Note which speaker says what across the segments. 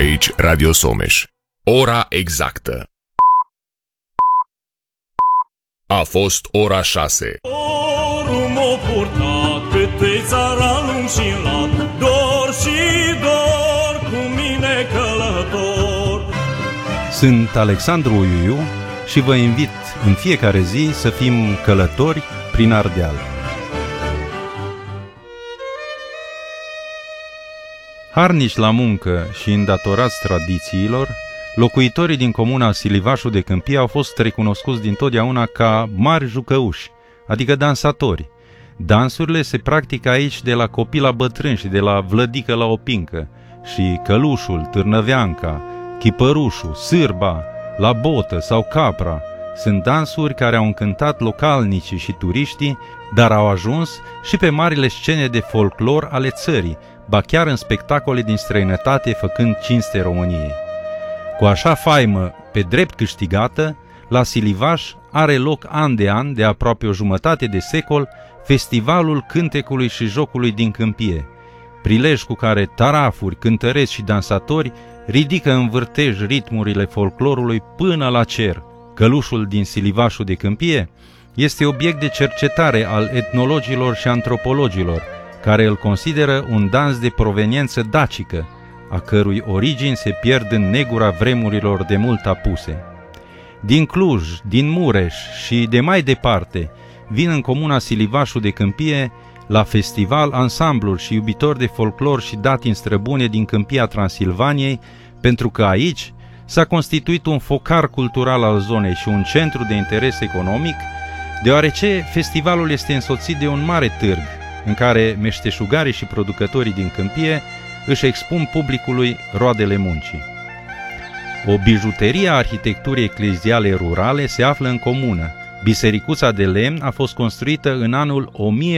Speaker 1: Aici Radio Someș. Ora exactă. A fost ora 6.
Speaker 2: Dorul m-a purtat câte țaranul și lat, dor și dor cu mine călător.
Speaker 3: Sunt Alexandru Uiuiu și vă invit în fiecare zi să fim călători prin Ardeal. Harnici la muncă și îndatorați tradițiilor, locuitorii din comuna Silivașul de Câmpie au fost recunoscuți dintotdeauna ca mari jucăuși, adică dansatori. Dansurile se practică aici de la copii la bătrâni și de la vlădică la opincă, și călușul, târnăveanca, chipărușul, sârba, la botă sau capra sunt dansuri care au încântat localnicii și turiștii, dar au ajuns și pe marile scene de folclor ale țării, ba chiar în spectacole din străinătate făcând cinste României. Cu așa faimă, pe drept câștigată, la Silivaș are loc an de an, de aproape o jumătate de secol, Festivalul Cântecului și Jocului din Câmpie, prilej cu care tarafuri, cântăreți și dansatori ridică în vârtej ritmurile folclorului până la cer. Călușul din Silivașul de Câmpie este obiect de cercetare al etnologilor și antropologilor, care îl consideră un dans de proveniență dacică, a cărui origini se pierd în negura vremurilor de mult apuse. Din Cluj, din Mureș și de mai departe vin în comuna Silivașul de Câmpie la festival ansambluri și iubitori de folclor și datini străbune din Câmpia Transilvaniei, pentru că aici s-a constituit un focar cultural al zonei și un centru de interes economic, deoarece festivalul este însoțit de un mare târg, în care meșteșugarii și producătorii din Câmpie își expun publicului roadele muncii. O bijuterie a arhitecturii ecleziale rurale se află în comună. Bisericuța de lemn a fost construită în anul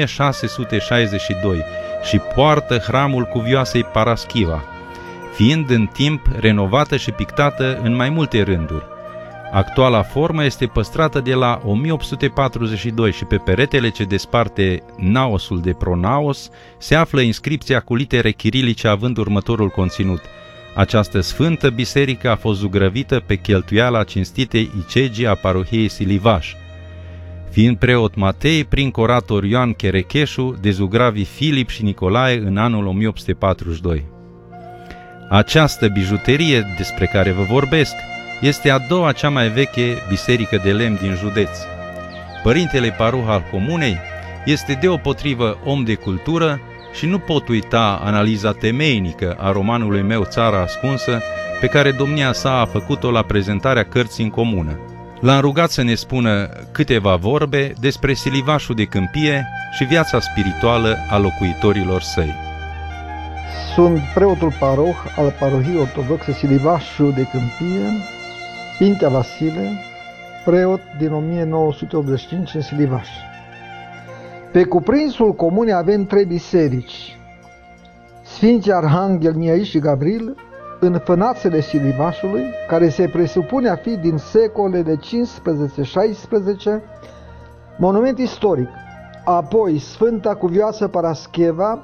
Speaker 3: 1662 și poartă hramul cuvioasei Paraschiva, fiind în timp renovată și pictată în mai multe rânduri. Actuala formă este păstrată de la 1842 și pe peretele ce desparte naosul de pronaos se află inscripția cu litere chirilice având următorul conținut: această sfântă biserică a fost zugrăvită pe cheltuiala cinstitei Icegii a parohiei Silivaș, fiind preot Matei, prin corator Ioan Cherecheșu, de zugravii Filip și Nicolae în anul 1842. Această bijuterie despre care vă vorbesc este a doua cea mai veche biserică de lemn din județ. Părintele Paruh al comunei este deopotrivă om de cultură și nu pot uita analiza temeinică a romanului meu Țara ascunsă, pe care domnia sa a făcut-o la prezentarea cărții în comună. L-am rugat să ne spună câteva vorbe despre Silivașul de Câmpie și viața spirituală a locuitorilor săi.
Speaker 4: Sunt preotul paroh al parohiei ortodoxe Silivașul de Câmpie, Pintea Vasile, preot din 1985 în Silivaș. Pe cuprinsul comunei avem 3 biserici: Sfinții Arhanghel Mihail și Gabriel, în fânațele Silivașului, care se presupune a fi din secolele de 15-16, monument istoric. Apoi Sfânta Cuvioasă Parascheva,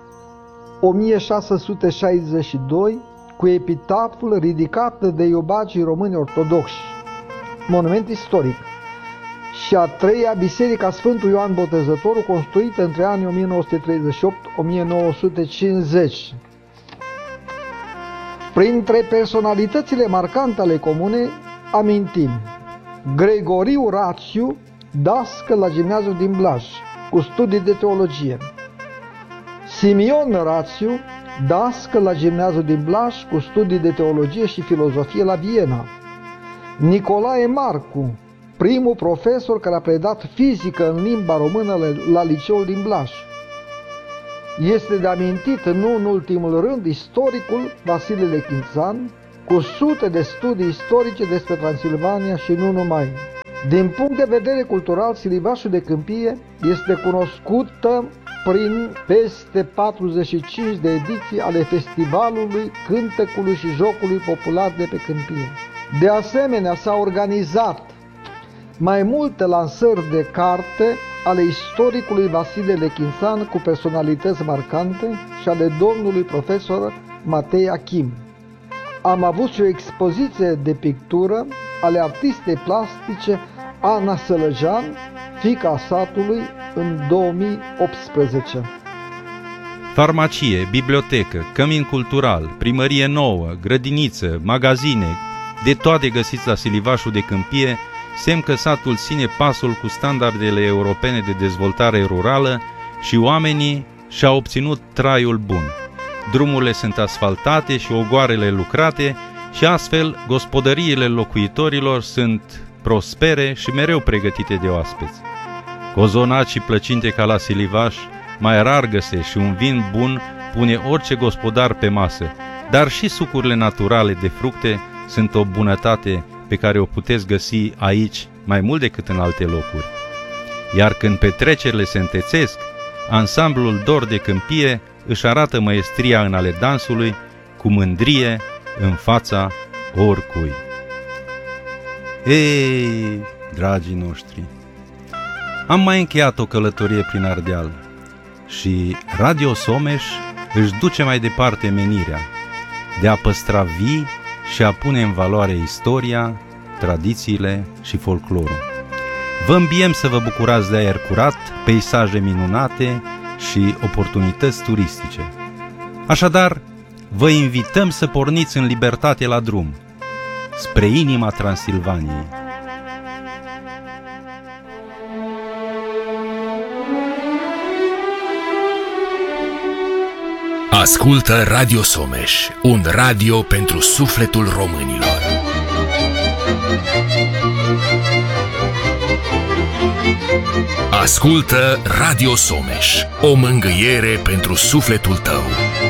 Speaker 4: 1662, cu epitaful ridicată de iubacii români ortodoxi, monument istoric. Și a 3-a, Biserica Sfântul Ioan Botezătorul, construită între anii 1938-1950. Printre personalitățile marcante ale comunei amintim Gregoriu Rațiu, dascăl la gimnaziul din Blaj, cu studii de teologie; Simion Rațiu, dascăl la gimnaziul din Blaj, cu studii de teologie și filozofie la Viena; Nicolae Marcu, primul profesor care a predat fizică în limba română la liceul din Blaj. Este de amintit, nu în ultimul rând, istoricul Vasile Lechințan, cu sute de studii istorice despre Transilvania și nu numai. Din punct de vedere cultural, Silivașul de Câmpie este cunoscută prin peste 45 de ediții ale Festivalului Cântecului și Jocului Popular de pe Câmpie. De asemenea, s-a organizat mai multe lansări de carte ale istoricului Vasile Lechințan cu personalități marcante și ale domnului profesor Matei Achim. am avut și o expoziție de pictură ale artistei plastice Ana Sălăjan, fiica satului, în 2018.
Speaker 3: Farmacie, bibliotecă, cămin cultural, primărie nouă, grădiniță, magazine, de toate găsiți la Silivașul de Câmpie, semn că satul ține pasul cu standardele europene de dezvoltare rurală și oamenii și-au obținut traiul bun. Drumurile sunt asfaltate și ogoarele lucrate și astfel gospodăriile locuitorilor sunt prospere și mereu pregătite de oaspeți. Cozonaci și plăcinte ca la Silivaș mai rar găsești și un vin bun pune orice gospodar pe masă, dar și sucurile naturale de fructe sunt o bunătate pe care o puteți găsi aici mai mult decât în alte locuri. Iar când petrecerile se întețesc, ansamblul Dor de Câmpie își arată măestria în ale dansului cu mândrie în fața oricui. Ei, dragii noștri, am mai încheiat o călătorie prin Ardeal și Radio Someș își duce mai departe menirea de a păstra vii și a pune în valoare istoria, tradițiile și folclorul. Vă îmbiem să vă bucurați de aer curat, peisaje minunate și oportunități turistice. Așadar, vă invităm să porniți în libertate la drum, spre inima Transilvaniei.
Speaker 1: Ascultă Radio Someș, un radio pentru sufletul românilor. Ascultă Radio Someș, o mângâiere pentru sufletul tău.